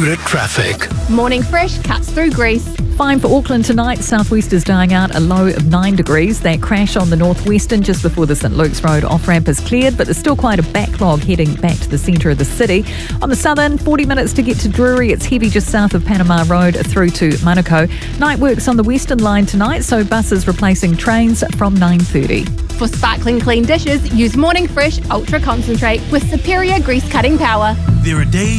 accurate traffic. Morning Fresh cuts through Greece. Fine for Auckland tonight. Southwest is dying out, a low of 9 degrees. That crash on the northwestern just before the St Luke's Road off-ramp is cleared, but there's still quite a backlog heading back to the centre of the city. On the southern, 40 minutes to get to Drury. It's heavy just south of Panama Road through to Manukau. Night works on the Western Line tonight, so buses replacing trains from 9:30. For sparkling clean dishes, use Morning Fresh Ultra Concentrate with superior grease cutting power. There are days